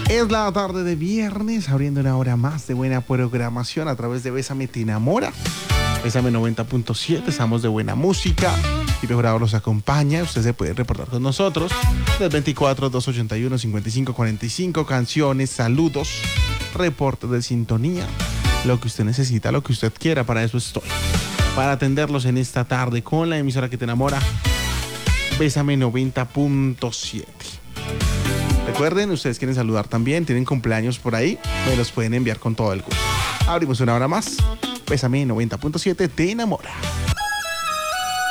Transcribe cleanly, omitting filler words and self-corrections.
Es la tarde de viernes, abriendo una hora más de buena programación a través de Bésame Te Enamora. Bésame 90.7, estamos de buena música. Y Mejorado los acompaña. Usted se puede reportar con nosotros del 24-281-5545. Canciones, saludos, reportes de sintonía. Lo que usted necesita, lo que usted quiera, para eso estoy. Para atenderlos en esta tarde con la emisora que te enamora. Bésame 90.7. Recuerden, ustedes quieren saludar también, tienen cumpleaños por ahí, me los pueden enviar con todo el gusto. Abrimos una hora más. Bésame 90.7, te enamora.